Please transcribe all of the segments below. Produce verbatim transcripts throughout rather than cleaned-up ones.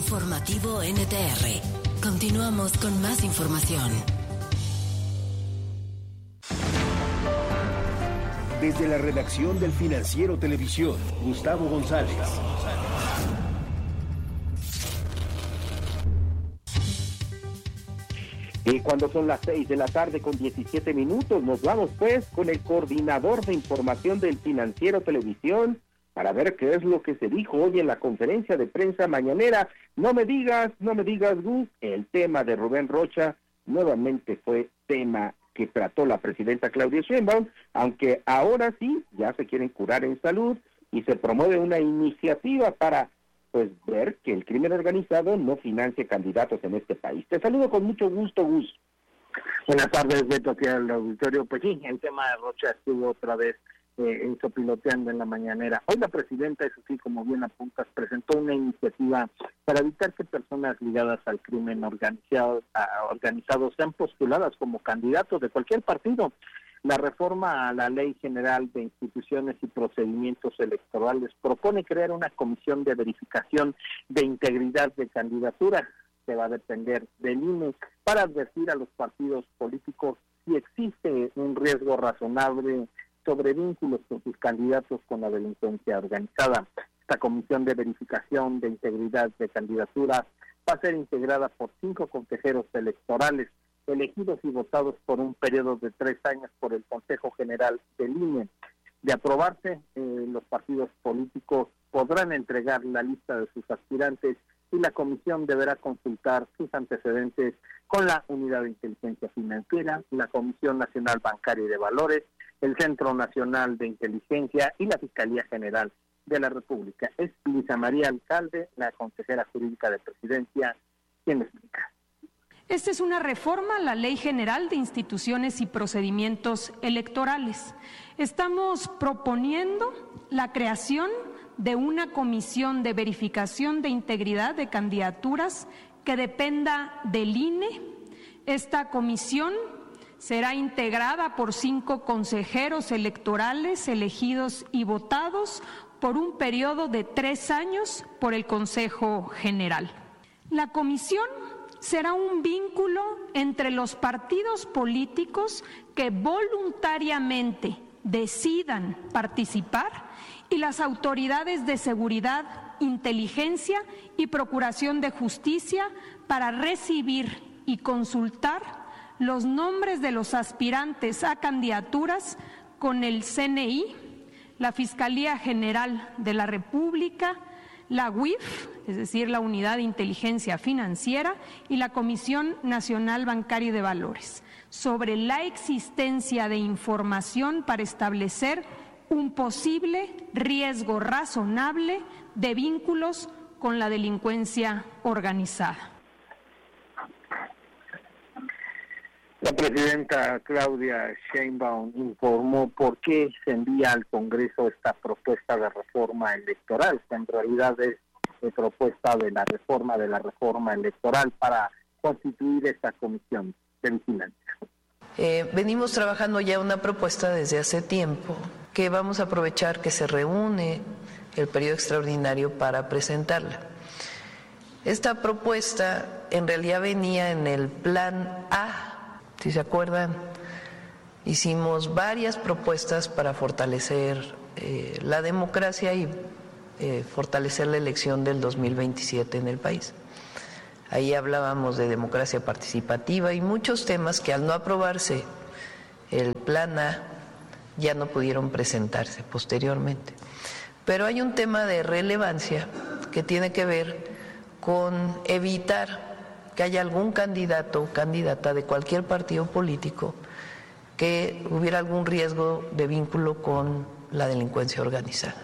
Informativo N T R. Continuamos con más información. Desde la redacción del Financiero Televisión, Gustavo González. Y cuando son las seis de la tarde con diecisiete minutos, nos vamos pues con el coordinador de información del Financiero Televisión para ver qué es lo que se dijo hoy en la conferencia de prensa mañanera. No me digas, no me digas, Gus, el tema de Rubén Rocha nuevamente fue tema que trató la presidenta Claudia Sheinbaum, aunque ahora sí, ya se quieren curar en salud y se promueve una iniciativa para pues ver que el crimen organizado no financie candidatos en este país. Te saludo con mucho gusto, Gus. Buenas tardes, Beto, aquí al auditorio. Pues sí, el tema de Rocha estuvo otra vez eh, piloteando en la mañanera. Hoy la presidenta, eso sí, como bien apuntas, presentó una iniciativa para evitar que personas ligadas al crimen organizado, a, organizado sean postuladas como candidatos de cualquier partido. La reforma a la Ley General de Instituciones y Procedimientos Electorales propone crear una comisión de verificación de integridad de candidaturas que va a depender del I N E para advertir a los partidos políticos si existe un riesgo razonable sobre vínculos con sus candidatos con la delincuencia organizada. Esta comisión de verificación de integridad de candidaturas va a ser integrada por cinco consejeros electorales elegidos y votados por un periodo de tres años por el Consejo General del I N E. De aprobarse, eh, los partidos políticos podrán entregar la lista de sus aspirantes y la comisión deberá consultar sus antecedentes con la Unidad de Inteligencia Financiera, la Comisión Nacional Bancaria y de Valores, el Centro Nacional de Inteligencia y la Fiscalía General de la República. Es Luisa María Alcalde, la consejera jurídica de Presidencia, quien explica. Esta es una reforma a la Ley General de Instituciones y Procedimientos Electorales. Estamos proponiendo la creación de una comisión de verificación de integridad de candidaturas que dependa del I N E. Esta comisión será integrada por cinco consejeros electorales elegidos y votados por un periodo de tres años por el Consejo General. La comisión será un vínculo entre los partidos políticos que voluntariamente decidan participar y las autoridades de seguridad, inteligencia y procuración de justicia para recibir y consultar los nombres de los aspirantes a candidaturas con el C N I, la Fiscalía General de la República, la U I F, es decir, la Unidad de Inteligencia Financiera, y la Comisión Nacional Bancaria y de Valores, sobre la existencia de información para establecer un posible riesgo razonable de vínculos con la delincuencia organizada. La presidenta Claudia Sheinbaum informó por qué se envía al Congreso esta propuesta de reforma electoral, que en realidad es de propuesta de la reforma de la reforma electoral para constituir esta comisión de vigilancia. Eh, venimos trabajando ya una propuesta desde hace tiempo que vamos a aprovechar que se reúne el periodo extraordinario para presentarla. Esta propuesta en realidad venía en el plan A. Si se acuerdan, hicimos varias propuestas para fortalecer eh, la democracia y eh, fortalecer la elección del dos mil veintisiete en el país. Ahí hablábamos de democracia participativa y muchos temas que al no aprobarse el plan A ya no pudieron presentarse posteriormente. Pero hay un tema de relevancia que tiene que ver con evitar que haya algún candidato o candidata de cualquier partido político que hubiera algún riesgo de vínculo con la delincuencia organizada.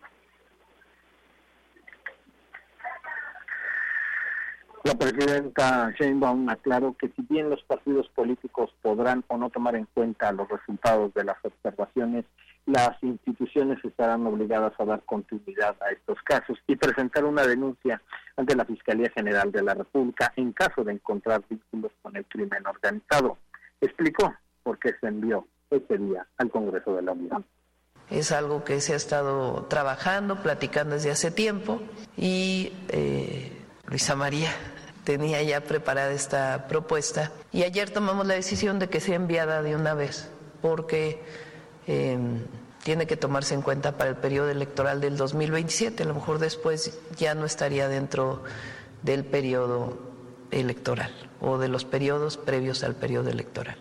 La presidenta Sheinbaum aclaró que si bien los partidos políticos podrán o no tomar en cuenta los resultados de las observaciones, las instituciones estarán obligadas a dar continuidad a estos casos y presentar una denuncia ante la Fiscalía General de la República en caso de encontrar vínculos con el crimen organizado. Explicó por qué se envió ese día al Congreso de la Unión. Es algo que se ha estado trabajando, platicando desde hace tiempo y eh, Luisa María tenía ya preparada esta propuesta y ayer tomamos la decisión de que sea enviada de una vez, porque eh, tiene que tomarse en cuenta para el periodo electoral del dos mil veintisiete, a lo mejor después ya no estaría dentro del periodo electoral o de los periodos previos al periodo electoral.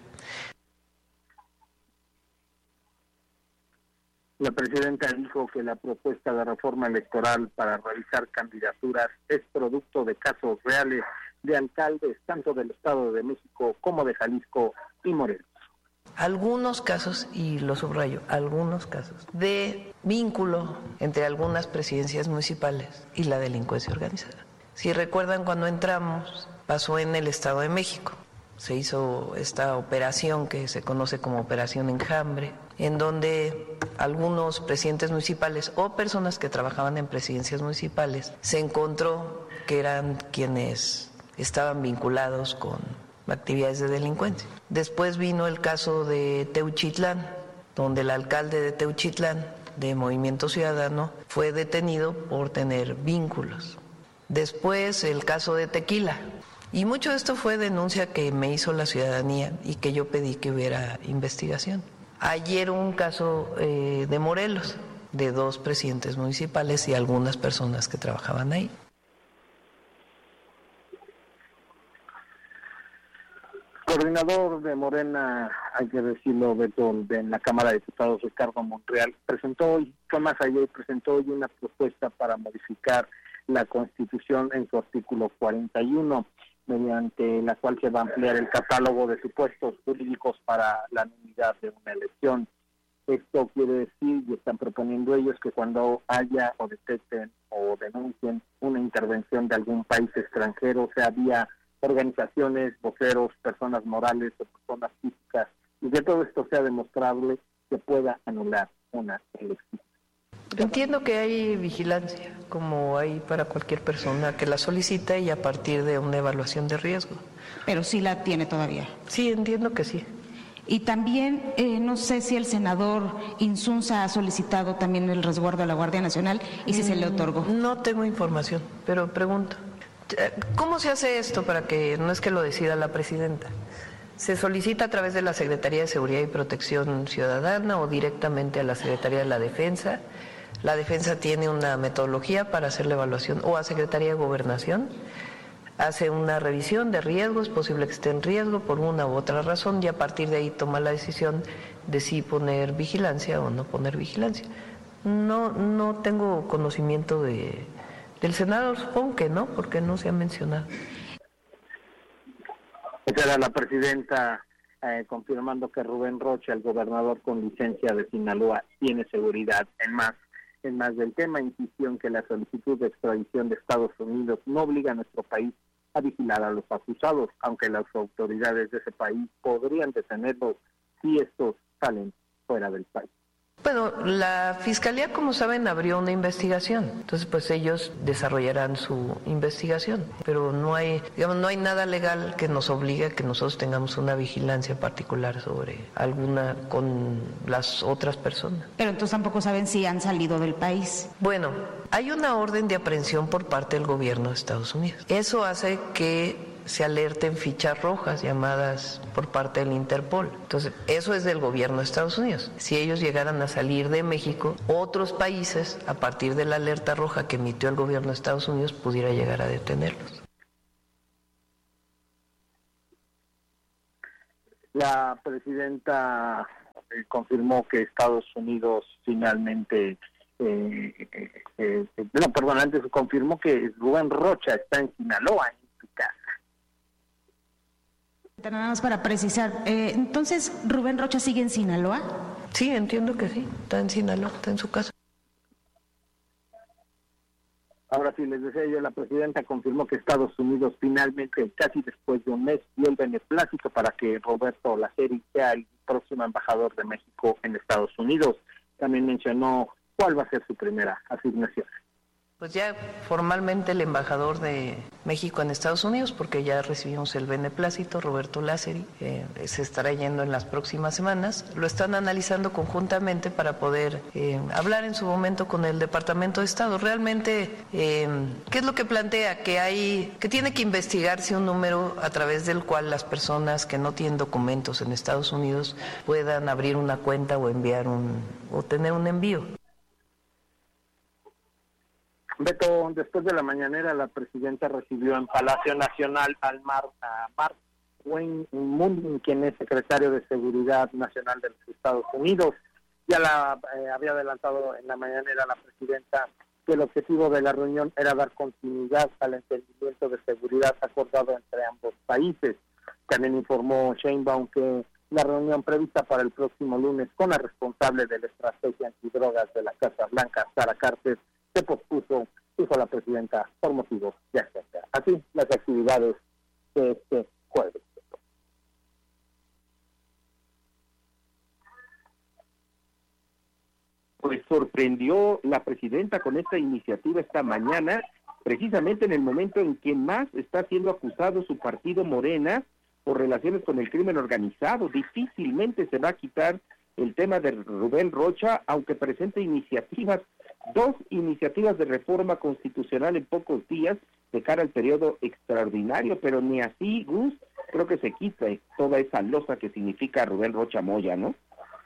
La presidenta dijo que la propuesta de reforma electoral para realizar candidaturas es producto de casos reales de alcaldes tanto del Estado de México como de Jalisco y Morelos. Algunos casos, y lo subrayo, algunos casos de vínculo entre algunas presidencias municipales y la delincuencia organizada. Si recuerdan, cuando entramos, pasó en el Estado de México. Se hizo esta operación que se conoce como Operación Enjambre, en donde algunos presidentes municipales o personas que trabajaban en presidencias municipales se encontró que eran quienes estaban vinculados con actividades de delincuencia. Después vino el caso de Teuchitlán, donde el alcalde de Teuchitlán, de Movimiento Ciudadano, fue detenido por tener vínculos. Después el caso de Tequila. Y mucho de esto fue denuncia que me hizo la ciudadanía y que yo pedí que hubiera investigación. Ayer un caso eh, de Morelos, de dos presidentes municipales y algunas personas que trabajaban ahí. Coordinador de Morena, hay que decirlo, Beto, de en la Cámara de Diputados, Ricardo Monreal, presentó hoy, fue más allá y presentó hoy una propuesta para modificar la Constitución en su artículo cuarenta y uno, mediante la cual se va a ampliar el catálogo de supuestos jurídicos para la nulidad de una elección. Esto quiere decir, y están proponiendo ellos, que cuando haya o detecten o denuncien una intervención de algún país extranjero, sea vía organizaciones, voceros, personas morales o personas físicas, y que todo esto sea demostrable, que pueda anular una elección. Entiendo que hay vigilancia, como hay para cualquier persona que la solicita y a partir de una evaluación de riesgo. Pero sí la tiene todavía. Sí, entiendo que sí. Y también, eh, no sé si el senador Insunza ha solicitado también el resguardo a la Guardia Nacional y si mm, se le otorgó. No tengo información, pero pregunto. ¿Cómo se hace esto para que no es que lo decida la presidenta? ¿Se solicita a través de la Secretaría de Seguridad y Protección Ciudadana o directamente a la Secretaría de la Defensa? La Defensa tiene una metodología para hacer la evaluación, o a Secretaría de Gobernación, hace una revisión de riesgos, es posible que esté en riesgo por una u otra razón, y a partir de ahí toma la decisión de si poner vigilancia o no poner vigilancia. No, no tengo conocimiento de, del Senado, supongo que no, porque no se ha mencionado. Esa era la presidenta eh, confirmando que Rubén Rocha, el gobernador con licencia de Sinaloa, tiene seguridad. En más, en más del tema, insistió en que la solicitud de extradición de Estados Unidos no obliga a nuestro país a vigilar a los acusados, aunque las autoridades de ese país podrían detenerlos si estos salen fuera del país. Bueno, la Fiscalía, como saben, abrió una investigación, entonces pues ellos desarrollarán su investigación, pero no hay, digamos, no hay nada legal que nos obligue a que nosotros tengamos una vigilancia particular sobre alguna con las otras personas. Pero entonces tampoco saben si han salido del país. Bueno, hay una orden de aprehensión por parte del gobierno de Estados Unidos. Eso hace que se alerten fichas rojas llamadas por parte del Interpol. Entonces, eso es del gobierno de Estados Unidos. Si ellos llegaran a salir de México, otros países, a partir de la alerta roja que emitió el gobierno de Estados Unidos, pudiera llegar a detenerlos. La presidenta eh, confirmó que Estados Unidos finalmente, eh, eh, eh, no, perdón, antes confirmó que Rubén Rocha está en Sinaloa, en su casa. Nada más para precisar, eh, entonces, ¿Rubén Rocha sigue en Sinaloa? Sí, entiendo que sí, está en Sinaloa, está en su casa. Ahora sí, les decía yo, la presidenta confirmó que Estados Unidos finalmente, casi después de un mes, dio el beneplácito para que Roberto Laceri sea el próximo embajador de México en Estados Unidos. También mencionó cuál va a ser su primera asignación. Pues ya formalmente el embajador de México en Estados Unidos, porque ya recibimos el beneplácito, Roberto Lázari, eh, se estará yendo en las próximas semanas. Lo están analizando conjuntamente para poder eh, hablar en su momento con el Departamento de Estado. Realmente, eh, ¿qué es lo que plantea? Que hay, que tiene que investigarse un número a través del cual las personas que no tienen documentos en Estados Unidos puedan abrir una cuenta o enviar un, o tener un envío. Beto, después de la mañanera, la presidenta recibió en Palacio Nacional al Mar, a Mark Wayne, quien es secretario de Seguridad Nacional de los Estados Unidos. Ya la eh, había adelantado en la mañanera la presidenta que el objetivo de la reunión era dar continuidad al entendimiento de seguridad acordado entre ambos países. También informó Sheinbaum que la reunión prevista para el próximo lunes con la responsable de la estrategia antidrogas de la Casa Blanca, Sara Carter, se pospuso, dijo la presidenta, por motivos de agenda. Así las actividades de este jueves. Pues sorprendió la presidenta con esta iniciativa esta mañana, precisamente en el momento en que más está siendo acusado su partido Morena por relaciones con el crimen organizado. Difícilmente se va a quitar el tema de Rubén Rocha, aunque presente iniciativas, dos iniciativas de reforma constitucional en pocos días de cara al periodo extraordinario, pero ni así, Gus, creo que se quita toda esa losa que significa Rubén Rocha Moya, ¿no?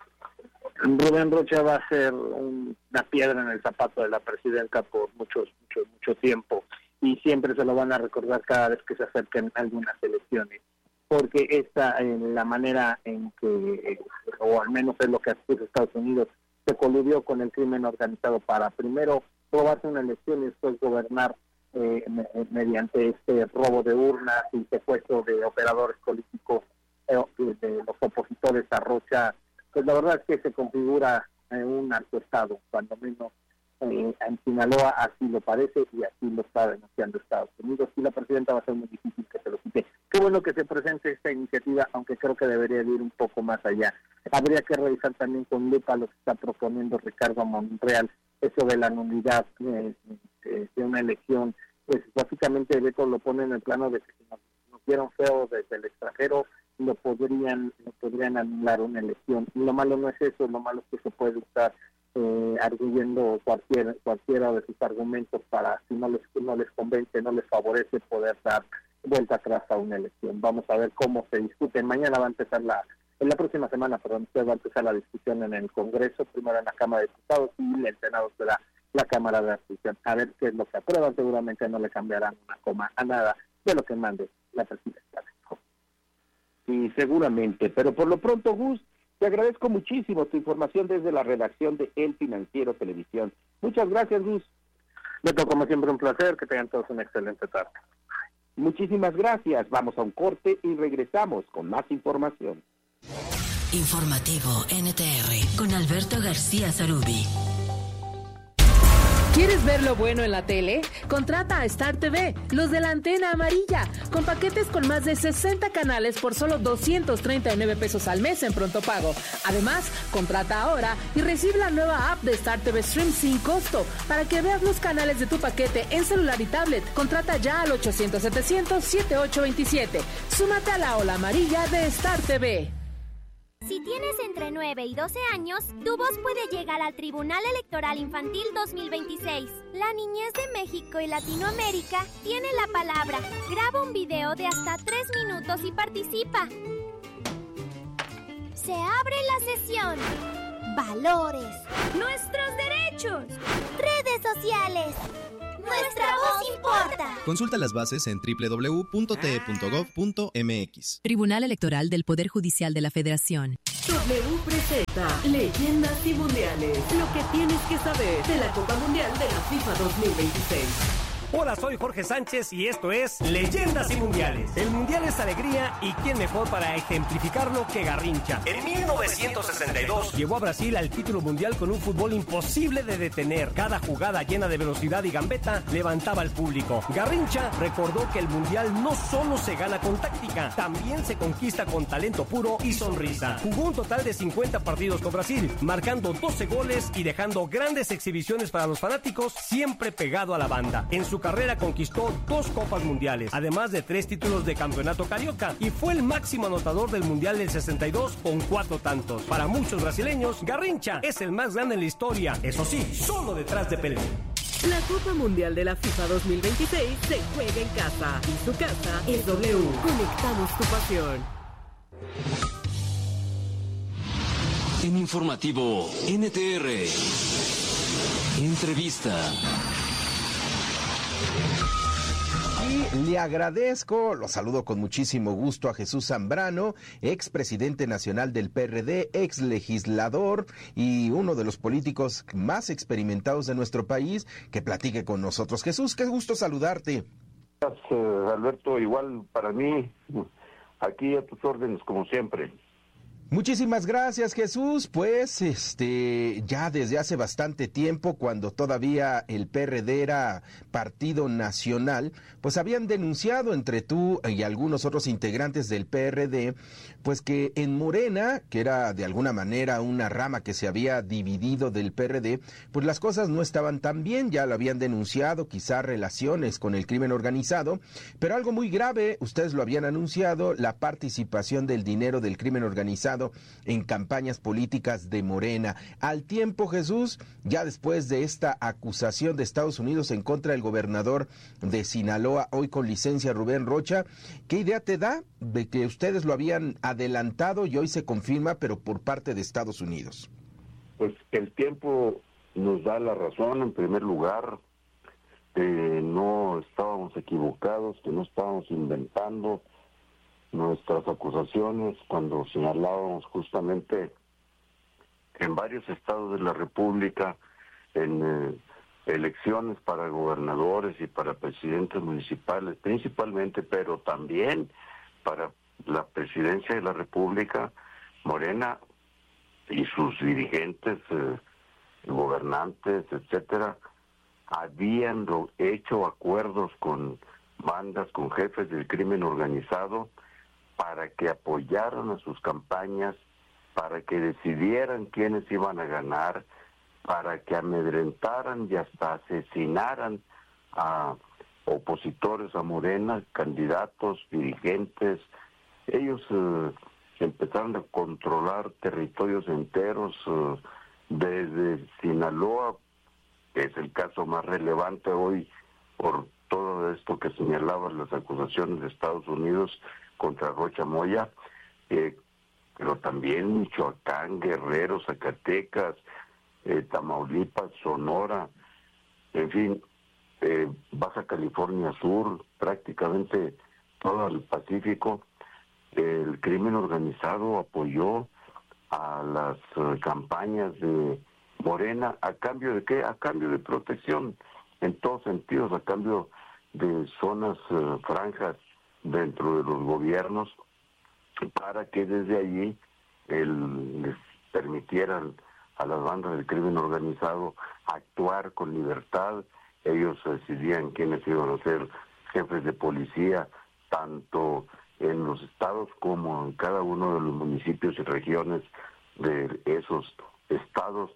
Rubén Rocha va a ser un, una piedra en el zapato de la presidenta por muchos, mucho, mucho tiempo, y siempre se lo van a recordar cada vez que se acerquen algunas elecciones, porque esta en la manera en que, o al menos es lo que hace Estados Unidos, se coludió con el crimen organizado para primero robarse una elección y después gobernar eh, me, mediante este robo de urnas y secuestro de operadores políticos eh, de los opositores a Rocha. Pues la verdad es que se configura eh, un narcoestado, cuando menos eh, en Sinaloa así lo parece y así lo está denunciando Estados Unidos, y la presidenta va a ser muy difícil que se lo quite. Qué bueno que se presente esta iniciativa, aunque creo que debería ir un poco más allá. Habría que revisar también con lupa lo que está proponiendo Ricardo Monreal, eso de la nulidad eh, de, de una elección. Pues básicamente Beto lo pone en el plano de que si nos, nos vieron feo desde el extranjero, lo podrían lo podrían anular una elección. Y lo malo no es eso, lo malo es que se puede usar eh, arguyendo cualquier, cualquiera de sus argumentos para, si no les, no les convence, no les favorece, poder dar vuelta atrás a una elección. Vamos a ver cómo se discute. Mañana va a empezar la, en la próxima semana, perdón, va a empezar la discusión en el Congreso, primero en la Cámara de Diputados y en el Senado será la Cámara de Discusión. A ver qué es lo que aprueban. Seguramente no le cambiarán una coma a nada de lo que mande la presidenta. Sí, seguramente, pero por lo pronto, Gus, te agradezco muchísimo tu información desde la redacción de El Financiero Televisión. Muchas gracias, Gus. Beto, como siempre, un placer, que tengan todos una excelente tarde. Muchísimas gracias. Vamos a un corte y regresamos con más información. Informativo N T R con Alberto García Zarubi. ¿Quieres ver lo bueno en la tele? Contrata a Star T V, los de la antena amarilla, con paquetes con más de sesenta canales por solo doscientos treinta y nueve pesos al mes en pronto pago. Además, contrata ahora y recibe la nueva app de Star T V Stream sin costo para que veas los canales de tu paquete en celular y tablet. Contrata ya al ochocientos setecientos setenta y ocho veintisiete. Súmate a la ola amarilla de Star T V. Si tienes entre nueve y doce años, tu voz puede llegar al Tribunal Electoral Infantil dos mil veintiséis. La niñez de México y Latinoamérica tiene la palabra. Graba un video de hasta tres minutos y participa. Se abre la sesión. Valores. Nuestros derechos. Redes sociales. Nuestra voz importa. Consulta las bases en doble u doble u doble u punto t e punto gov punto m x. Tribunal Electoral del Poder Judicial de la Federación. W presenta Leyendas y Mundiales. Lo que tienes que saber de la Copa Mundial de la FIFA dos mil veintiséis. Hola, soy Jorge Sánchez y esto es Leyendas y Mundiales. El Mundial es alegría y quién mejor para ejemplificarlo que Garrincha. En mil novecientos sesenta y dos llevó a Brasil al título mundial con un fútbol imposible de detener. Cada jugada llena de velocidad y gambeta levantaba al público. Garrincha recordó que el Mundial no solo se gana con táctica, también se conquista con talento puro y sonrisa. Jugó un total de cincuenta partidos con Brasil, marcando doce goles y dejando grandes exhibiciones para los fanáticos, siempre pegado a la banda. En su carrera conquistó dos Copas Mundiales, además de tres títulos de campeonato carioca, y fue el máximo anotador del Mundial del sesenta y dos con cuatro tantos. Para muchos brasileños, Garrincha es el más grande en la historia, eso sí, solo detrás de Pelé. La Copa Mundial de la FIFA dos mil veintiséis se juega en casa y su casa es W. Conectamos tu pasión. En informativo N T R. Entrevista. Y le agradezco, lo saludo con muchísimo gusto a Jesús Zambrano, expresidente nacional del P R D, ex legislador y uno de los políticos más experimentados de nuestro país, que platique con nosotros. Jesús, qué gusto saludarte. Gracias, Alberto, igual para mí, aquí a tus órdenes como siempre. Muchísimas gracias, Jesús. Pues este ya desde hace bastante tiempo, cuando todavía el P R D era partido nacional, pues habían denunciado entre tú y algunos otros integrantes del P R D, pues que en Morena, que era de alguna manera una rama que se había dividido del P R D, pues las cosas no estaban tan bien. Ya lo habían denunciado, quizá relaciones con el crimen organizado, pero algo muy grave, ustedes lo habían anunciado, la participación del dinero del crimen organizado en campañas políticas de Morena. Al tiempo, Jesús, ya después de esta acusación de Estados Unidos en contra del gobernador de Sinaloa, hoy con licencia, Rubén Rocha, ¿qué idea te da de que ustedes lo habían adelantado y hoy se confirma, pero por parte de Estados Unidos? Pues el tiempo nos da la razón, en primer lugar, eh, no estábamos equivocados, que no estábamos inventando nuestras acusaciones cuando señalábamos justamente en varios estados de la República, en eh, elecciones para gobernadores y para presidentes municipales principalmente, pero también para la presidencia de la República, Morena y sus dirigentes, eh, gobernantes, etcétera, habían hecho acuerdos con bandas, con jefes del crimen organizado, para que apoyaran a sus campañas, para que decidieran quiénes iban a ganar, para que amedrentaran y hasta asesinaran a opositores a Morena, candidatos, dirigentes. Ellos eh, empezaron a controlar territorios enteros, eh, desde Sinaloa, que es el caso más relevante hoy por todo esto que señalaban las acusaciones de Estados Unidos contra Rocha Moya, eh, pero también Michoacán, Guerrero, Zacatecas, eh, Tamaulipas, Sonora, en fin, eh, Baja California Sur, prácticamente todo el Pacífico. El crimen organizado apoyó a las uh, campañas de Morena, ¿a cambio de qué? A cambio de protección, en todos sentidos, a cambio de zonas uh, franjas dentro de los gobiernos, para que desde allí el, les permitieran a las bandas del crimen organizado actuar con libertad. Ellos decidían quiénes iban a ser jefes de policía, tanto en los estados como en cada uno de los municipios y regiones de esos estados,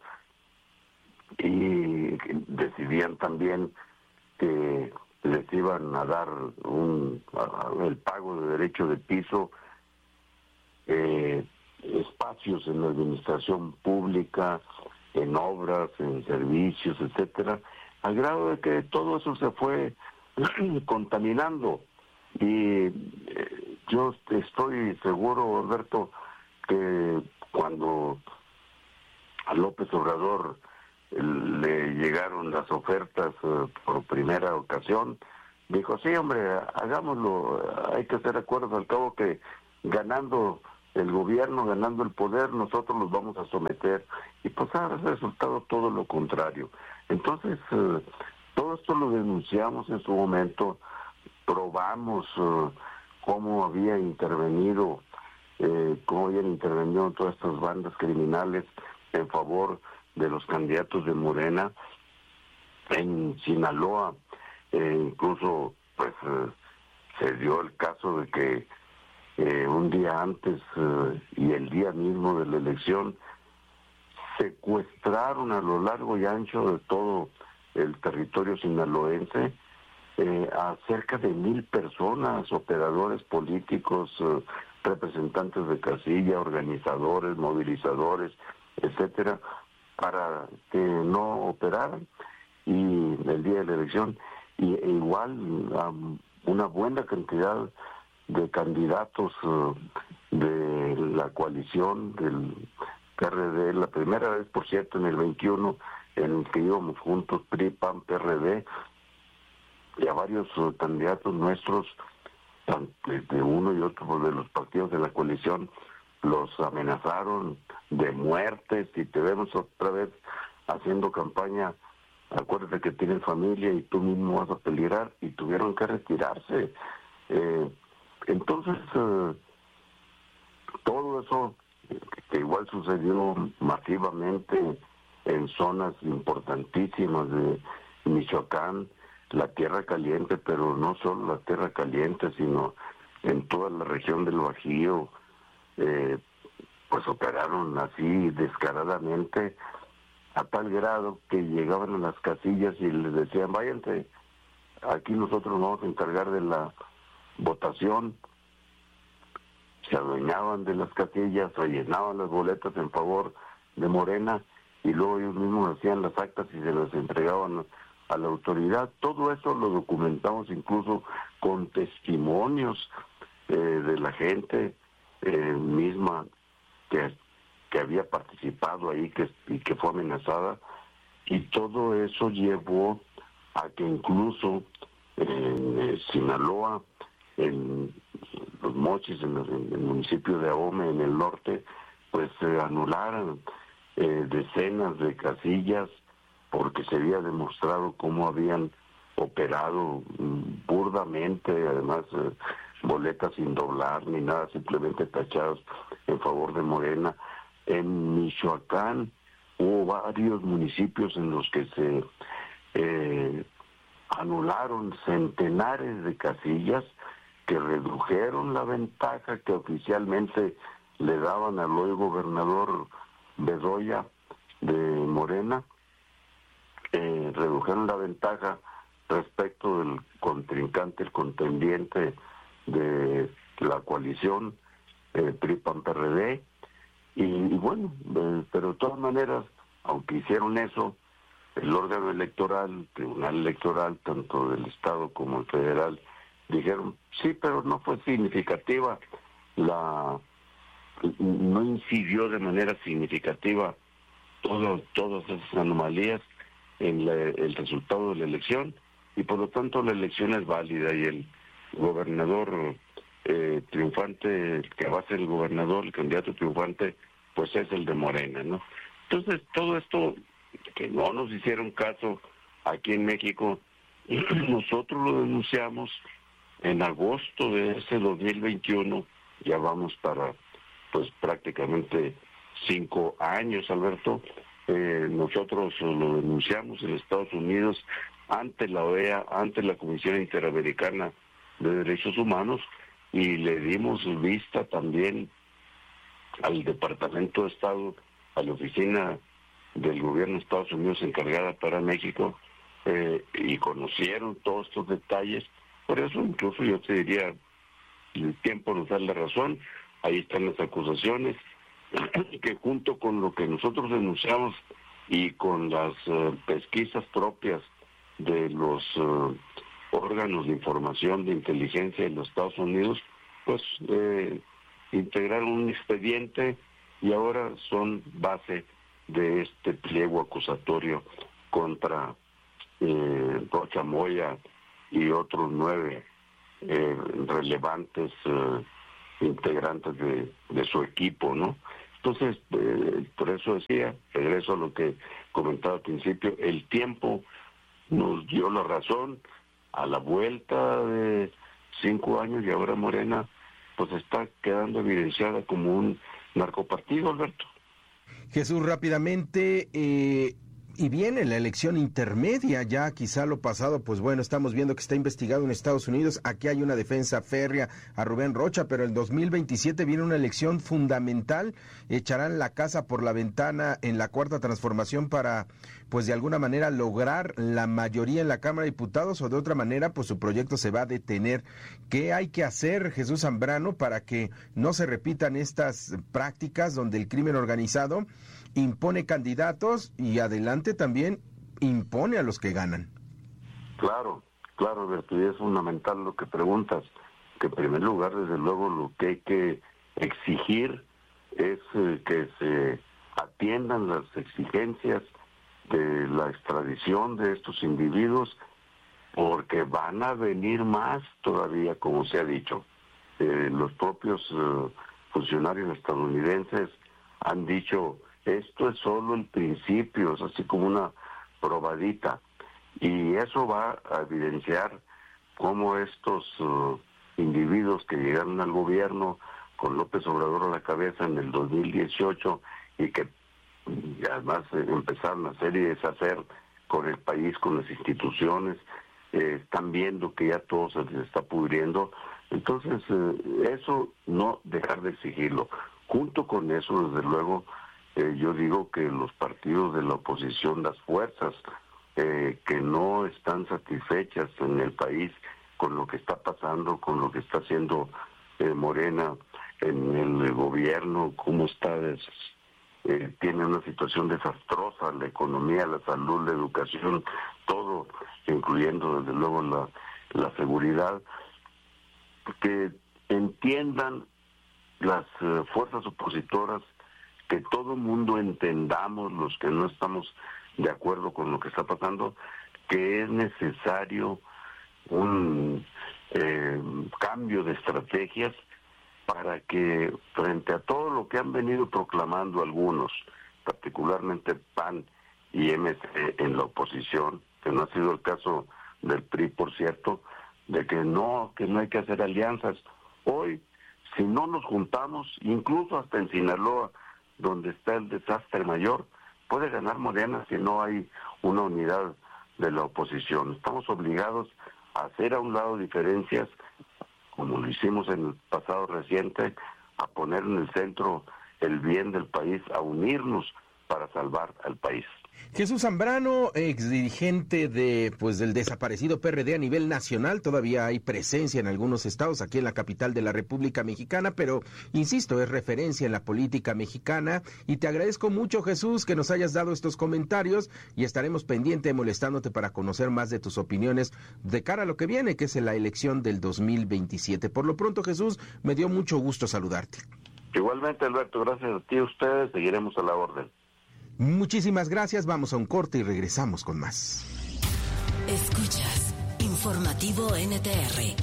y decidían también que les iban a dar un a, el pago de derecho de piso, eh, espacios en la administración pública, en obras, en servicios, etcétera, al grado de que todo eso se fue contaminando. Y eh, yo estoy seguro, Alberto, que cuando a López Obrador le llegaron las ofertas uh, por primera ocasión, dijo, sí, hombre, hagámoslo, hay que hacer acuerdos, al cabo que ganando el gobierno, ganando el poder, nosotros los vamos a someter. Y pues ha resultado todo lo contrario. Entonces, uh, Todo esto lo denunciamos en su momento, probamos uh, cómo había intervenido, eh, cómo habían intervenido todas estas bandas criminales en favor de los candidatos de Morena. En Sinaloa, eh, incluso pues eh, se dio el caso de que eh, un día antes eh, y el día mismo de la elección secuestraron a lo largo y ancho de todo el territorio sinaloense eh, a cerca de mil personas, operadores políticos, eh, representantes de casilla, organizadores, movilizadores, etcétera, para que no operaran y el día de la elección, y e igual um, una buena cantidad de candidatos uh, de la coalición del P R D, la primera vez, por cierto, en el veintiuno, en el que íbamos juntos, P R I, P A N, P R D, y a varios uh, candidatos nuestros, de uno y otro de los partidos de la coalición, los amenazaron de muertes, y te vemos otra vez haciendo campaña, acuérdate que tienen familia y tú mismo vas a peligrar, y tuvieron que retirarse. Eh, entonces, eh, todo eso, que igual sucedió masivamente en zonas importantísimas de Michoacán, la Tierra Caliente, pero no solo la Tierra Caliente, sino en toda la región del Bajío, eh, pues operaron así descaradamente, a tal grado que llegaban a las casillas y les decían, váyanse, aquí nosotros nos vamos a encargar de la votación. Se adueñaban de las casillas, rellenaban las boletas en favor de Morena, y luego ellos mismos hacían las actas y se las entregaban a la autoridad. Todo eso lo documentamos incluso con testimonios eh, de la gente eh, misma que que había participado ahí que, y que fue amenazada, y todo eso llevó a que incluso en eh, Sinaloa, en Los Mochis, en, los, en el municipio de Ahome, en el norte, pues se anularan eh, decenas de casillas porque se había demostrado cómo habían operado mm, burdamente, además eh, boletas sin doblar ni nada, simplemente tachados en favor de Morena. En Michoacán hubo varios municipios en los que se eh, anularon centenares de casillas que redujeron la ventaja que oficialmente le daban al hoy gobernador Bedoya de Morena, eh, redujeron la ventaja respecto del contrincante, el contendiente de la coalición, eh, P R I, P A N, P R D. Y, y bueno, eh, pero de todas maneras, aunque hicieron eso, el órgano electoral, el tribunal electoral, tanto del Estado como el federal, dijeron, sí, pero no fue significativa, la no incidió de manera significativa todo, todas esas anomalías en la, el resultado de la elección, y por lo tanto la elección es válida, y el gobernador Eh, triunfante, el que va a ser el gobernador, el candidato triunfante, pues es el de Morena, ¿no? Entonces, todo esto, que no nos hicieron caso aquí en México, nosotros lo denunciamos en agosto de ese dos mil veintiuno, ya vamos para, pues, prácticamente cinco años, Alberto. Eh, nosotros lo denunciamos en Estados Unidos ante la O E A, ante la Comisión Interamericana de Derechos Humanos, y le dimos vista también al Departamento de Estado, a la oficina del gobierno de Estados Unidos encargada para México, eh, y conocieron todos estos detalles. Por eso incluso yo te diría, el tiempo nos da la razón, ahí están las acusaciones, que junto con lo que nosotros denunciamos y con las uh, pesquisas propias de los uh, órganos de información de inteligencia de los Estados Unidos, pues eh, integraron un expediente y ahora son base de este pliego acusatorio contra eh, Rocha Moya y otros nueve eh, relevantes eh, integrantes de, de su equipo, ¿no? Entonces, eh, por eso decía, regreso a lo que comentaba al principio, el tiempo nos dio la razón a la vuelta de cinco años y ahora Morena pues está quedando evidenciada como un narcopartido, Alberto. Jesús, rápidamente, eh, y viene la elección intermedia, ya quizá lo pasado, pues bueno, estamos viendo que está investigado en Estados Unidos, aquí hay una defensa férrea a Rubén Rocha, pero el dos mil veintisiete viene una elección fundamental, echarán la casa por la ventana en la Cuarta Transformación para, pues de alguna manera, lograr la mayoría en la Cámara de Diputados, o de otra manera, pues su proyecto se va a detener. ¿Qué hay que hacer, Jesús Zambrano, para que no se repitan estas prácticas donde el crimen organizado impone candidatos y adelante también impone a los que ganan? Claro, claro, Alberto, y es fundamental lo que preguntas, que en primer lugar, desde luego, lo que hay que exigir es eh, que se atiendan las exigencias de la extradición de estos individuos, porque van a venir más todavía, como se ha dicho. Eh, los propios eh, funcionarios estadounidenses han dicho, esto es solo el principio, es así como una probadita, y eso va a evidenciar cómo estos uh, individuos que llegaron al gobierno con López Obrador a la cabeza en el dos mil dieciocho y que y además eh, empezaron a hacer y deshacer con el país, con las instituciones, eh, están viendo que ya todo se les está pudriendo. Entonces, eh, eso no dejar de exigirlo. Junto con eso, desde luego, eh, yo digo que los partidos de la oposición, las fuerzas eh, que no están satisfechas en el país con lo que está pasando, con lo que está haciendo eh, Morena en el gobierno, cómo está des Eh, tiene una situación desastrosa, la economía, la salud, la educación, todo, incluyendo desde luego la, la seguridad, que entiendan las uh, fuerzas opositoras, que todo el mundo entendamos, los que no estamos de acuerdo con lo que está pasando, que es necesario un eh, cambio de estrategias para que frente a todo lo que han venido proclamando algunos, particularmente P A N y M C en la oposición, que no ha sido el caso del P R I, por cierto, de que no, que no hay que hacer alianzas. Hoy, si no nos juntamos, incluso hasta en Sinaloa, donde está el desastre mayor, puede ganar Morena si no hay una unidad de la oposición. Estamos obligados a hacer a un lado diferencias, como lo hicimos en el pasado reciente, a poner en el centro el bien del país, a unirnos para salvar al país. Jesús Zambrano, ex dirigente de, pues, del desaparecido P R D a nivel nacional, todavía hay presencia en algunos estados, aquí en la capital de la República Mexicana, pero, insisto, es referencia en la política mexicana, y te agradezco mucho, Jesús, que nos hayas dado estos comentarios, y estaremos pendientes molestándote para conocer más de tus opiniones de cara a lo que viene, que es la elección del dos mil veintisiete. Por lo pronto, Jesús, me dio mucho gusto saludarte. Igualmente, Alberto, gracias a ti y a ustedes, seguiremos a la orden. Muchísimas gracias, vamos a un corte y regresamos con más. Escuchas Informativo N T R.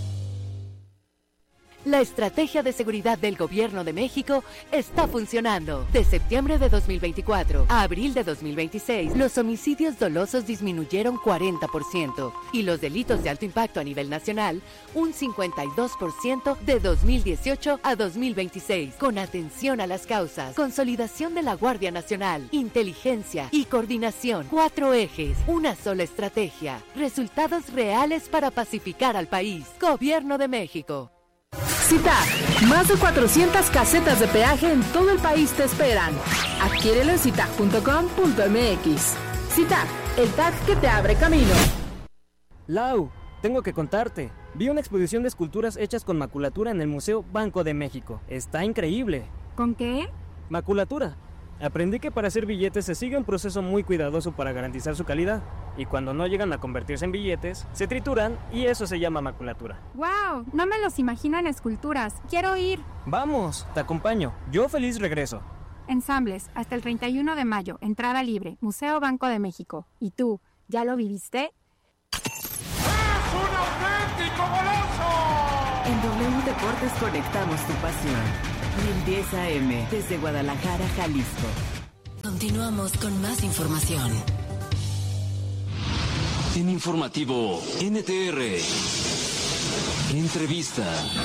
La estrategia de seguridad del Gobierno de México está funcionando. De septiembre de dos mil veinticuatro a abril de dos mil veintiséis, los homicidios dolosos disminuyeron cuarenta por ciento y los delitos de alto impacto a nivel nacional un cincuenta y dos por ciento de dos mil dieciocho a dos mil veintiséis. Con atención a las causas, consolidación de la Guardia Nacional, inteligencia y coordinación. Cuatro ejes, una sola estrategia. Resultados reales para pacificar al país. Gobierno de México. CITAC, más de cuatrocientas casetas de peaje en todo el país te esperan. Adquiérelo en citac punto com punto m x. CITAC, el T A C que te abre camino. Lau, tengo que contarte. Vi una exposición de esculturas hechas con maculatura en el Museo Banco de México. Está increíble. ¿Con qué? Maculatura. Aprendí que para hacer billetes se sigue un proceso muy cuidadoso para garantizar su calidad, y cuando no llegan a convertirse en billetes, se trituran y eso se llama maculatura. ¡Wow! No me los imagino en esculturas. ¡Quiero ir! Vamos, te acompaño. Yo feliz regreso. Ensambles, hasta el treinta y uno de mayo, entrada libre, Museo Banco de México. ¿Y tú, ya lo viviste? ¡Es un auténtico golazo! En W Deportes conectamos tu pasión. mil diez A M, desde Guadalajara, Jalisco. Continuamos con más información. En Informativo N T R. Entrevista.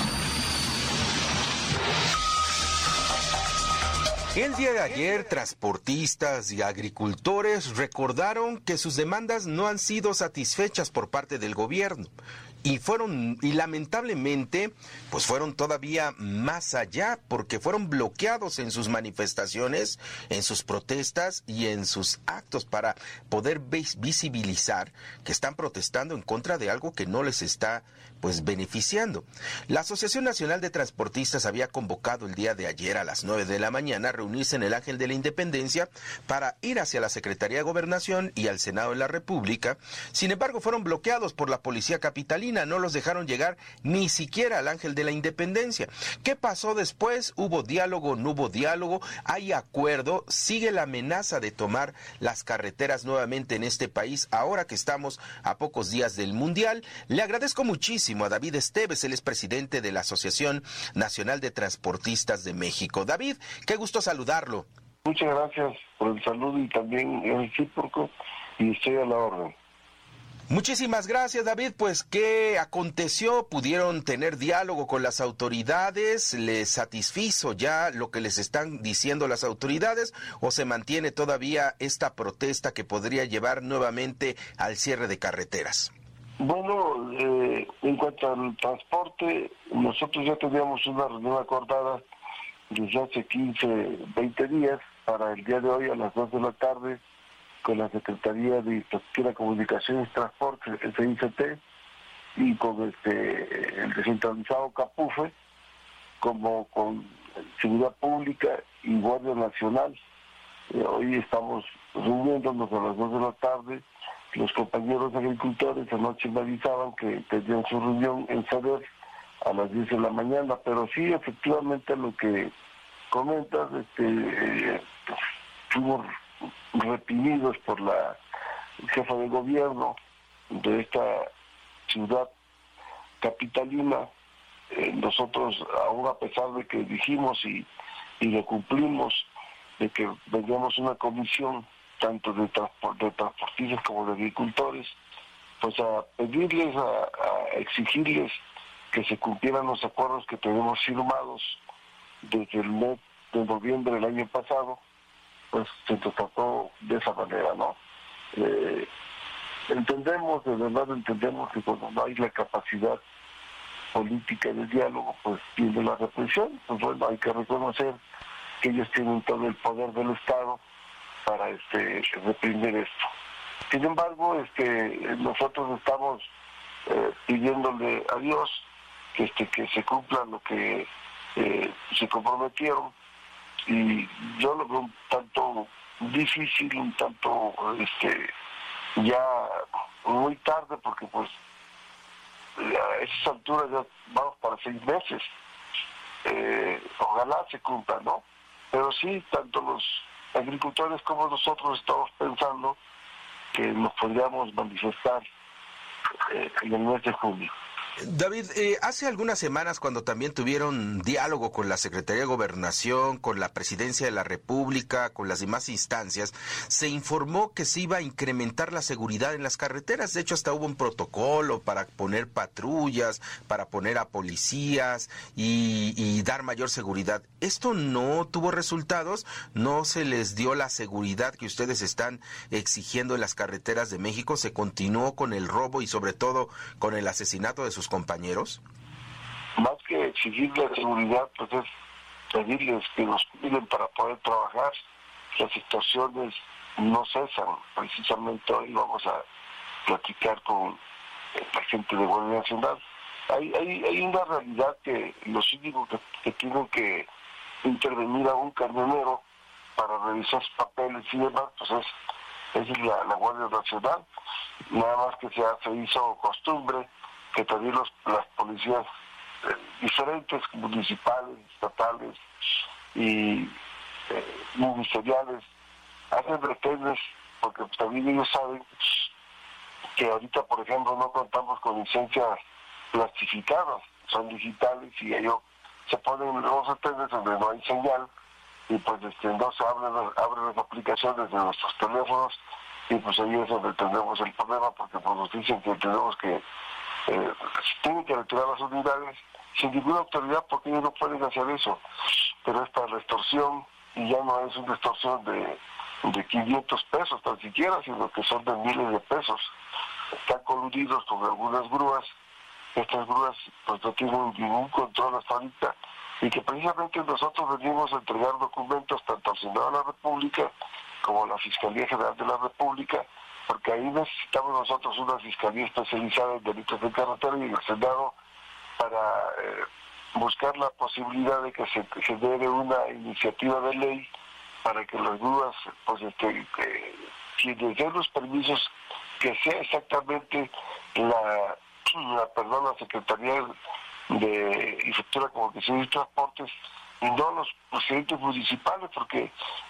El día de ayer, transportistas y agricultores recordaron que sus demandas no han sido satisfechas por parte del gobierno. Y fueron, y lamentablemente, pues fueron todavía más allá, porque fueron bloqueados en sus manifestaciones, en sus protestas y en sus actos para poder visibilizar que están protestando en contra de algo que no les está, pues, beneficiando. La Asociación Nacional de Transportistas había convocado el día de ayer a las nueve de la mañana a reunirse en el Ángel de la Independencia para ir hacia la Secretaría de Gobernación y al Senado de la República. Sin embargo, fueron bloqueados por la Policía Capitalina. No los dejaron llegar ni siquiera al Ángel de la Independencia. ¿Qué pasó después? ¿Hubo diálogo? ¿No hubo diálogo? ¿Hay acuerdo? ¿Sigue la amenaza de tomar las carreteras nuevamente en este país ahora que estamos a pocos días del Mundial? Le agradezco muchísimo a David Esteves, él es presidente de la Asociación Nacional de Transportistas de México. David, qué gusto saludarlo. Muchas gracias por el saludo y también el recíproco, y estoy a la orden. Muchísimas gracias, David. Pues, ¿qué aconteció? ¿Pudieron tener diálogo con las autoridades? ¿Les satisfizo ya lo que les están diciendo las autoridades? ¿O se mantiene todavía esta protesta que podría llevar nuevamente al cierre de carreteras? Bueno, eh, en cuanto al transporte, nosotros ya teníamos una reunión acordada desde hace quince, veinte días para el día de hoy a las dos de la tarde con la Secretaría de Infraestructura, Comunicaciones y Transporte, S I C T, y con este, el descentralizado CAPUFE, como con Seguridad Pública y Guardia Nacional. Eh, hoy estamos reuniéndonos a las dos de la tarde. Los compañeros agricultores anoche me avisaban que tenían su reunión en Saber a las diez de la mañana, pero sí, efectivamente, lo que comentas, este, eh, fuimos reprimidos por la jefa de gobierno de esta ciudad capitalina. Eh, nosotros, aún a pesar de que dijimos y, y lo cumplimos, de que veníamos una comisión tanto de, transport, de transportistas como de agricultores, pues a pedirles, a, a exigirles que se cumplieran los acuerdos que tenemos firmados desde el mes de noviembre del año pasado. Pues se trató de esa manera, ¿no? Eh, entendemos, de verdad entendemos que cuando no hay la capacidad política de diálogo, pues viene la represión. Pues bueno, hay que reconocer que ellos tienen todo el poder del Estado para este reprimir esto. Sin embargo, este nosotros estamos eh, pidiéndole a Dios que este que se cumpla lo que eh, se comprometieron, y yo lo veo un tanto difícil, un tanto este ya muy tarde, porque pues a esas alturas ya vamos para seis meses. Eh, ojalá se cumpla, ¿no? Pero sí, tanto los agricultores como nosotros estamos pensando que nos podríamos manifestar eh, en el mes de junio. David, eh, hace algunas semanas, cuando también tuvieron diálogo con la Secretaría de Gobernación, con la Presidencia de la República, con las demás instancias, se informó que se iba a incrementar la seguridad en las carreteras. De hecho, hasta hubo un protocolo para poner patrullas, para poner a policías y, y dar mayor seguridad. ¿Esto no tuvo resultados? ¿No se les dio la seguridad que ustedes están exigiendo en las carreteras de México? ¿Se continuó con el robo y sobre todo con el asesinato de sus compañeros? Más que exigir la seguridad, pues es pedirles que nos cuiden para poder trabajar. Las situaciones no cesan. Precisamente hoy vamos a platicar con la gente de Guardia Nacional. Hay, hay, hay una realidad que los únicos que, que tienen que intervenir a un camionero para revisar sus papeles y demás, pues es, es la, la Guardia Nacional. Nada más que se, se hizo costumbre que también los, las policías eh, diferentes, municipales, estatales y eh, ministeriales, hacen retenes, porque pues, también ellos saben que ahorita, por ejemplo, no contamos con licencias plastificadas, son digitales, y ellos se ponen los retenes donde no hay señal, y pues este, no se abren, abren las aplicaciones de nuestros teléfonos y pues ahí es donde tenemos el problema, porque pues nos dicen que tenemos que, eh, tienen que retirar las unidades sin ninguna autoridad, porque ellos no pueden hacer eso, pero esta extorsión, y ya no es una extorsión de, de quinientos pesos tan siquiera, sino que son de miles de pesos, están coludidos con algunas grúas. Estas grúas pues no tienen ningún control hasta ahorita, y que precisamente nosotros venimos a entregar documentos tanto al Senado de la República como a la Fiscalía General de la República, porque ahí necesitamos nosotros una fiscalía especializada en delitos de carretera y en el Senado para eh, buscar la posibilidad de que se genere una iniciativa de ley para que las grúas, pues este, que, quienes den los permisos, que sea exactamente la, la perdón, la Secretaría de Infraestructura, Comunicación y Transportes, y no los presidentes municipales, porque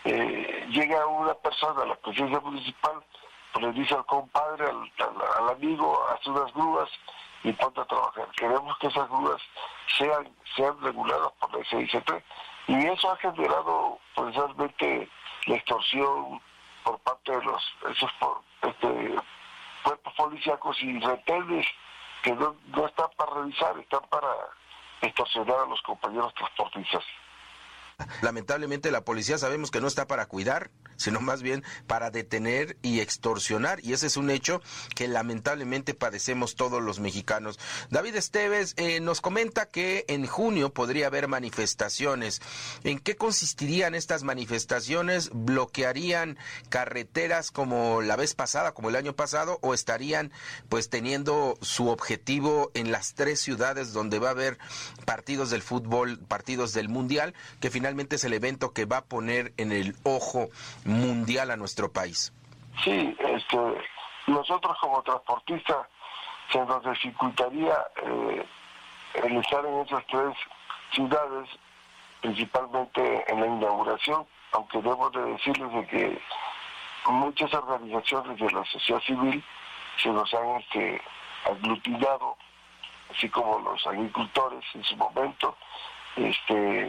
eh, llega una persona a la presidencia municipal, pues le dice al compadre, al, al, al amigo, hace unas grúas y ponte a trabajar. Queremos que esas grúas sean, sean reguladas por la S I C T, y eso ha generado pues realmente la extorsión por parte de los esos por, este, cuerpos policíacos y retenes que no, no están para revisar, están para extorsionar a los compañeros transportistas. Lamentablemente la policía sabemos que no está para cuidar, sino más bien para detener y extorsionar, y ese es un hecho que lamentablemente padecemos todos los mexicanos. David Esteves eh, nos comenta que en junio podría haber manifestaciones. ¿En qué consistirían estas manifestaciones? ¿Bloquearían carreteras como la vez pasada, como el año pasado, o estarían pues teniendo su objetivo en las tres ciudades donde va a haber partidos del fútbol, partidos del mundial, que finalmente es el evento que va a poner en el ojo mundial a nuestro país? Sí, este, nosotros como transportistas se nos dificultaría eh, el estar en esas tres ciudades, principalmente en la inauguración, aunque debo de decirles de que muchas organizaciones de la sociedad civil se nos han este, aglutinado, así como los agricultores en su momento. Este,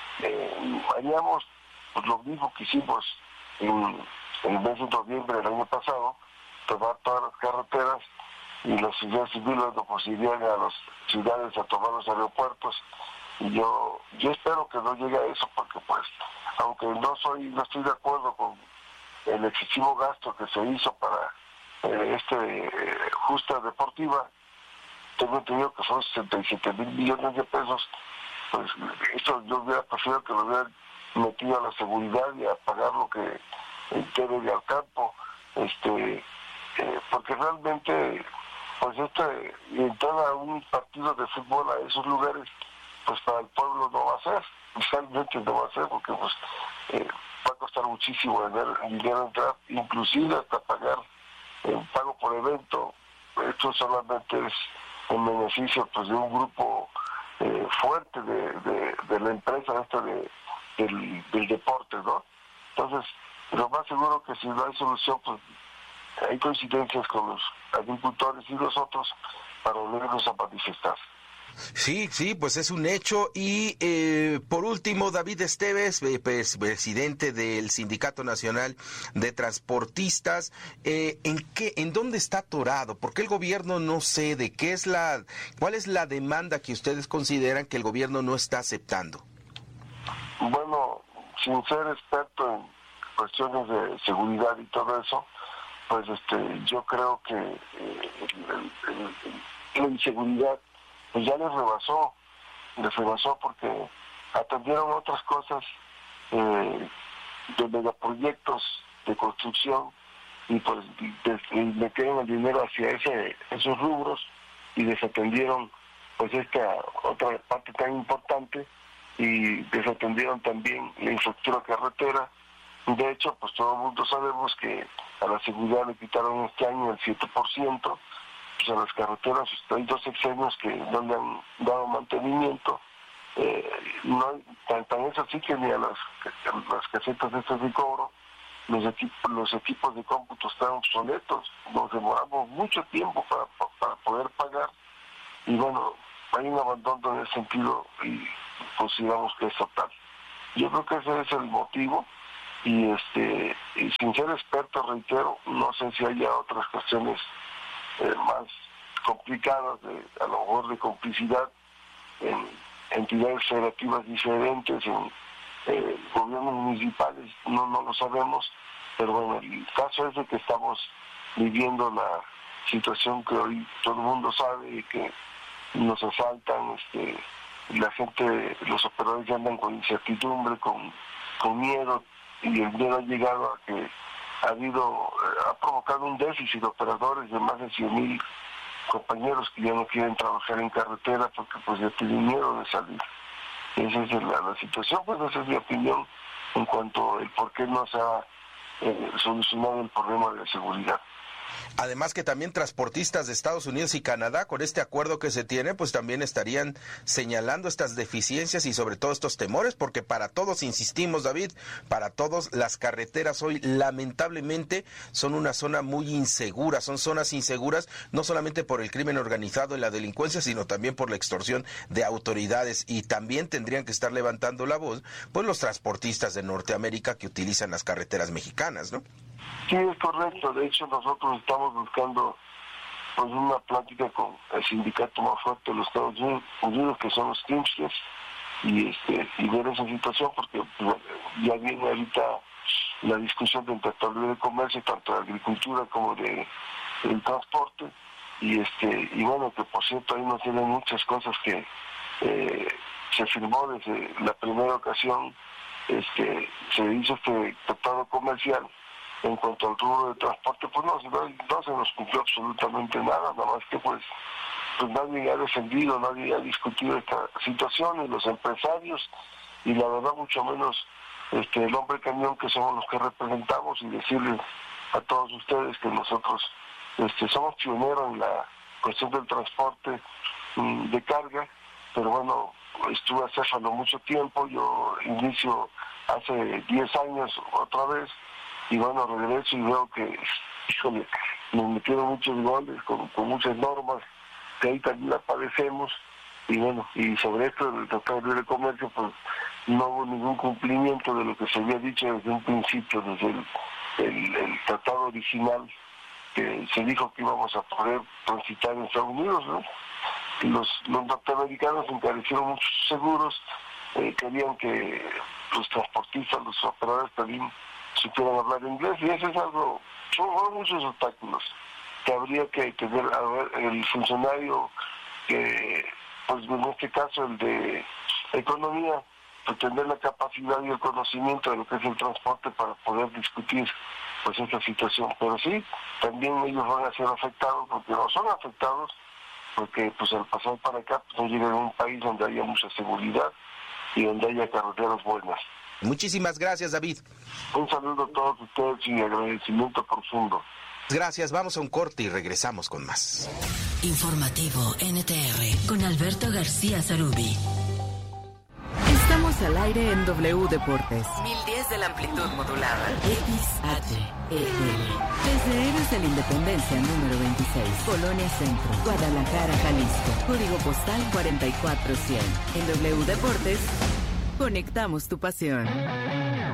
eh, haríamos pues, lo mismo que hicimos en, en el mes de noviembre del año pasado, tomar todas las carreteras, y la sociedad civil nos irían a las ciudades a tomar los aeropuertos, y yo yo espero que no llegue a eso, porque pues aunque no soy no estoy de acuerdo con el excesivo gasto que se hizo para eh, este eh, justa deportiva, tengo entendido que son sesenta y siete mil millones de pesos, pues esto yo hubiera preferido que lo hubieran metido a la seguridad y a pagar lo que debe al campo, este eh, porque realmente pues este entrar a un partido de fútbol a esos lugares, pues para el pueblo no va a ser, realmente no va a ser, porque pues eh, va a costar muchísimo dinero, dinero entrar, inclusive hasta pagar el pago por evento. Esto solamente es en beneficio pues de un grupo eh, fuerte de, de, de la empresa esta de, del, del deporte, ¿no? Entonces, lo más seguro que si no hay solución, pues hay coincidencias con los agricultores y nosotros para volvernos a manifestar. Sí, sí, pues es un hecho. Y eh, por último, David Esteves, eh, pues, presidente del Sindicato Nacional de Transportistas, eh, ¿en qué, en dónde está atorado? ¿Por qué el gobierno no cede? ¿Qué es la, cuál es la demanda que ustedes consideran que el gobierno no está aceptando? Bueno, sin ser experto en cuestiones de seguridad y todo eso, pues este, yo creo que eh, el, el, el, la inseguridad pues ya les rebasó, les rebasó porque atendieron otras cosas eh, de megaproyectos de construcción, y pues de, de, metieron el dinero hacia ese, esos rubros, y desatendieron pues esta otra parte tan importante, y desatendieron también la infraestructura carretera. De hecho, pues todo el mundo sabemos que a la seguridad le quitaron este año el siete por ciento, pues a las carreteras hay dos sexenios que no le han dado mantenimiento, eh, no tan, tan es así que ni a las, a las casetas de estas de cobro, los equipos, los equipos de cómputo están obsoletos, nos demoramos mucho tiempo para, para poder pagar, y bueno, hay un abandono en ese sentido, y consideramos que es total. Yo creo que ese es el motivo, y este y sin ser experto, reitero, no sé si haya otras cuestiones eh, más complicadas, de, a lo mejor de complicidad en entidades federativas diferentes, en eh, gobiernos municipales, no, no lo sabemos, pero bueno, el caso es de que estamos viviendo la situación que hoy todo el mundo sabe, que nos asaltan, este, la gente, los operadores andan con incertidumbre, con, con miedo, y el miedo ha llegado a que ha habido, ha provocado un déficit de operadores de más de cien mil compañeros que ya no quieren trabajar en carretera porque pues ya tienen miedo de salir. Esa es la, la situación, pues esa es mi opinión en cuanto al por qué no se ha eh, solucionado el problema de la seguridad. Además que también transportistas de Estados Unidos y Canadá, con este acuerdo que se tiene, pues también estarían señalando estas deficiencias y sobre todo estos temores, porque para todos, insistimos, David, para todos las carreteras hoy lamentablemente son una zona muy insegura, son zonas inseguras no solamente por el crimen organizado y la delincuencia, sino también por la extorsión de autoridades, y también tendrían que estar levantando la voz pues los transportistas de Norteamérica que utilizan las carreteras mexicanas, ¿no? Sí, es correcto. De hecho, nosotros estamos buscando pues una plática con el sindicato más fuerte de los Estados Unidos, que son los Teamsters, y este y ver esa situación, porque pues, ya viene ahorita la discusión del Tratado de Libre Comercio, tanto de agricultura como de el transporte, y este y bueno, que por cierto ahí nos tienen muchas cosas que eh, se firmó desde la primera ocasión, este se hizo este tratado comercial. En cuanto al rubro de transporte, pues no, no, no se nos cumplió absolutamente nada, nada más que pues, pues nadie ha defendido, nadie ha discutido esta situación, y los empresarios, y la verdad mucho menos este el hombre camión, que somos los que representamos, y decirles a todos ustedes que nosotros este somos pioneros en la cuestión del transporte um, de carga, pero bueno, estuve acéfalo mucho tiempo, yo inicio hace diez años otra vez, y bueno, regreso y veo que, híjole, nos metieron muchos goles con, con muchas normas que ahí también la padecemos, y bueno, y sobre esto del Tratado de Libre Comercio, pues no hubo ningún cumplimiento de lo que se había dicho desde un principio, desde el, el, el tratado original, que se dijo que íbamos a poder transitar en Estados Unidos, ¿no? Y los, los norteamericanos encarecieron muchos seguros, eh, querían que los transportistas, los operadores también supieran hablar inglés, y eso es algo, son muchos obstáculos que habría que tener. A ver, el funcionario que, pues en este caso el de economía, pues tener la capacidad y el conocimiento de lo que es el transporte para poder discutir pues esta situación. Pero sí, también ellos van a ser afectados, porque no son afectados, porque pues al pasar para acá pues no llegan a un país donde haya mucha seguridad y donde haya carreteras buenas. Muchísimas gracias, David. Un saludo a todos ustedes y agradecimiento profundo. Gracias, vamos a un corte y regresamos con más. Informativo N T R con Alberto García Zarubi. Estamos al aire en W Deportes. mil diez de la amplitud modulada. X H E L. Desde Héroes de la Independencia número veintiséis, Colonia Centro, Guadalajara, Jalisco. Código postal cuarenta y cuatro cien. En W Deportes, conectamos tu pasión.